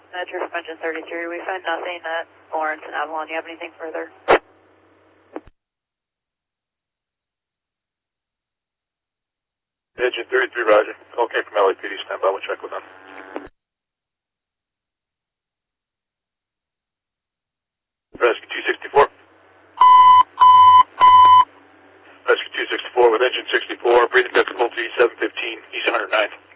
Metro from engine 33, we found nothing at Lawrence and Avalon. Do you have anything further? Engine 33, roger. Call came from LAPD, stand by, we'll check with them. Rescue 264. Rescue 264 with engine 64, breathing difficulty 715, East 109th.